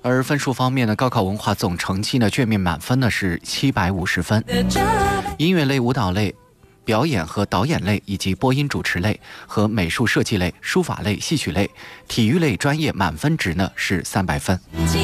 而分数方面呢，高考文化总成绩呢，卷面满分呢是750分。音乐类、舞蹈类、表演和导演类以及播音主持类和美术设计类、书法类、戏曲类、体育类专业满分值呢是300分。